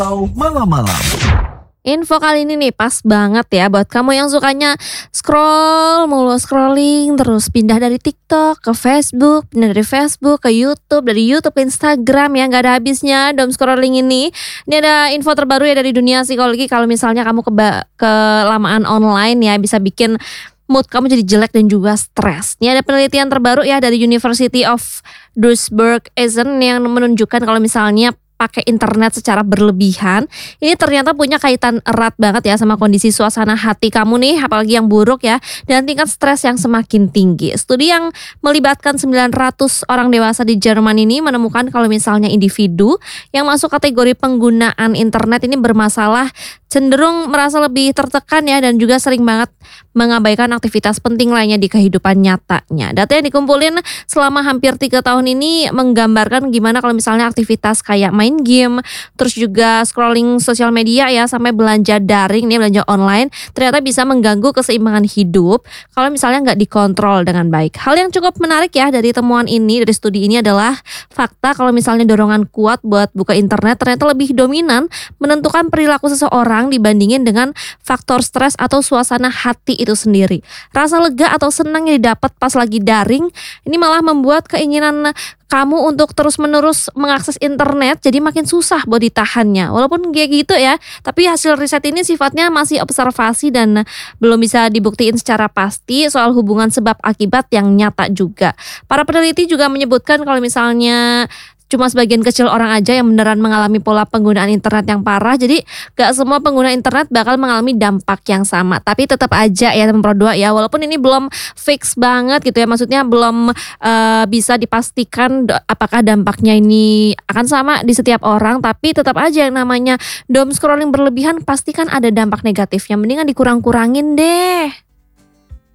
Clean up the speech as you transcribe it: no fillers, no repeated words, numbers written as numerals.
Malam-malam. Info kali ini nih pas banget ya buat kamu yang sukanya scrolling terus pindah dari TikTok ke Facebook, pindah dari Facebook ke YouTube, dari YouTube ke Instagram ya, nggak ada habisnya dom scrolling ini. Ini ada info terbaru ya dari dunia psikologi, kalau misalnya kamu kelamaan online ya bisa bikin mood kamu jadi jelek dan juga stres. Ini ada penelitian terbaru ya dari University of Duisburg-Essen yang menunjukkan kalau misalnya pakai internet secara berlebihan, ini ternyata punya kaitan erat banget ya sama kondisi suasana hati kamu nih, apalagi yang buruk ya, dan tingkat stres yang semakin tinggi. Studi yang melibatkan 900 orang dewasa di Jerman ini menemukan kalau misalnya individu yang masuk kategori penggunaan internet ini bermasalah cenderung merasa lebih tertekan ya, dan juga sering banget mengabaikan aktivitas penting lainnya di kehidupan nyatanya. Data yang dikumpulin selama hampir 3 tahun ini menggambarkan gimana kalau misalnya aktivitas kayak main game, terus juga scrolling sosial media ya, sampai belanja daring nih, belanja online, ternyata bisa mengganggu keseimbangan hidup kalau misalnya nggak dikontrol dengan baik. Hal yang cukup menarik ya dari temuan ini, dari studi ini adalah fakta kalau misalnya dorongan kuat buat buka internet ternyata lebih dominan menentukan perilaku seseorang dibandingin dengan faktor stres atau suasana hati itu sendiri. Rasa lega atau senang yang didapat pas lagi daring ini malah membuat keinginan kamu untuk terus-menerus mengakses internet jadi makin susah buat ditahannya. Walaupun kayak gitu ya, tapi hasil riset ini sifatnya masih observasi dan belum bisa dibuktiin secara pasti soal hubungan sebab akibat yang nyata juga. Para peneliti juga menyebutkan kalau misalnya cuma sebagian kecil orang aja yang beneran mengalami pola penggunaan internet yang parah. Jadi gak semua pengguna internet bakal mengalami dampak yang sama. Tapi tetap aja ya teman Pro 2 ya, walaupun ini belum fix banget gitu ya, maksudnya belum bisa dipastikan apakah dampaknya ini akan sama di setiap orang. Tapi tetap aja yang namanya dom scrolling berlebihan pasti kan ada dampak negatifnya. Mendingan dikurang-kurangin deh.